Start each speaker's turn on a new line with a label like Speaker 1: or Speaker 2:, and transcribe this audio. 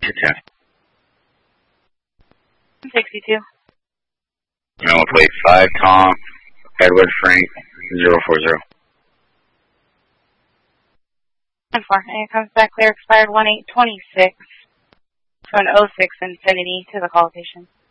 Speaker 1: 10.
Speaker 2: 62.
Speaker 1: Rental plate 5 Tom, Edward Frank 040.
Speaker 2: 10-4. And it comes back clear, expired 1/8/26. So an 06 Infinity to the call station.